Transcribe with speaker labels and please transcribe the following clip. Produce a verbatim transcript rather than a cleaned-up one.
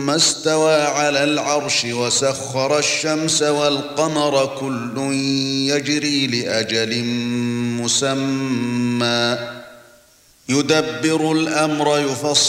Speaker 1: ثُمَّ اسْتَوَى عَلَى الْعَرْشِ وَسَخَّرَ الشَّمْسَ وَالْقَمَرَ كُلٌّ يَجْرِي لِأَجَلٍ مُّسَمًّى يُدَبِّرُ الْأَمْرَ يُفَصِّلُ